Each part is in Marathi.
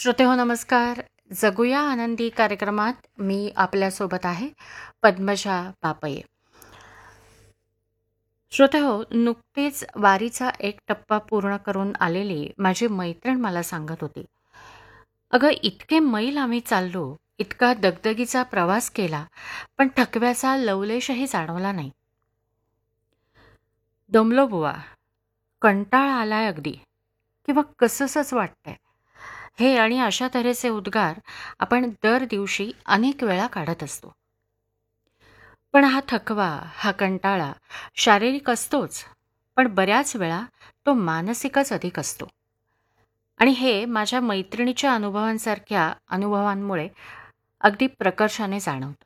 श्रोतेहो नमस्कार. जगूया आनंदी कार्यक्रमात मी आपल्यासोबत आहे पद्मजा पापये. श्रोतेहो, नुकतेच वारीचा एक टप्पा पूर्ण करून आलेली माझी मैत्रीण मला सांगत होती, अगं इतके मैल आम्ही चाललो, इतका दगदगीचा प्रवास केला, पण थकव्याचा लवलेशही जाणवला नाही. दमलो बुवा, कंटाळा आलाय अगदी, किंवा कसंसच वाटतंय. हे आणि अशा तऱ्हेचे उद्गार आपण दर दिवशी अनेक वेळा काढत असतो. पण हा थकवा, हा कंटाळा शारीरिक असतोच, पण बऱ्याच वेळा तो मानसिकच अधिक असतो. आणि हे माझ्या मैत्रिणीच्या अनुभवांसारख्या अनुभवांमुळे अगदी प्रकर्षाने जाणवतं.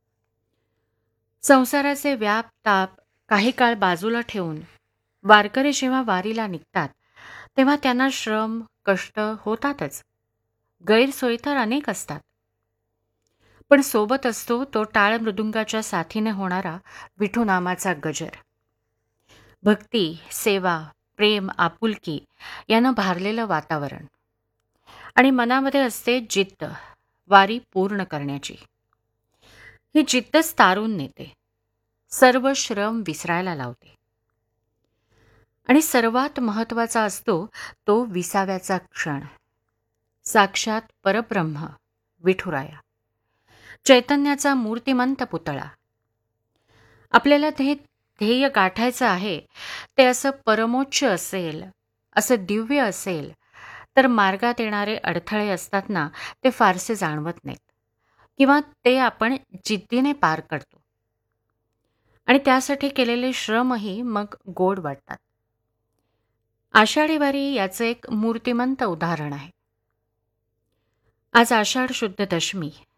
संसाराचे व्याप ताप काही काळ बाजूला ठेवून वारकरी जेव्हा वारीला निघतात, तेव्हा त्यांना श्रम, कष्ट होतातच. गैरसोयी तर अनेक असतात. पण सोबत असतो तो टाळ मृदुंगाच्या साथीने होणारा विठू नामाचा गजर. भक्ती, सेवा, प्रेम, आपुलकी यानं भारलेलं वातावरण. आणि मनामध्ये असते जिद्द, वारी पूर्ण करण्याची. ही जिद्दच तारून नेते, सर्व श्रम विसरायला लावते. आणि सर्वात महत्त्वाचा असतो तो विसाव्याचा क्षण. साक्षात परब्रह्म विठुराया, चैतन्याचा मूर्तिमंत पुतळा. आपल्याला ते ध्येय गाठायचं आहे, ते असं परमोच्च असेल, असं दिव्य असेल, तर मार्गात येणारे अडथळे असतात ना, ते फारसे जाणवत नाहीत, किंवा ते आपण जिद्दीने पार करतो. आणि त्यासाठी केलेले श्रमही मग गोड वाटतात. आषाढी वारी याचं एक मूर्तिमंत उदाहरण आहे. आज आषाढ शुद्ध दशमी,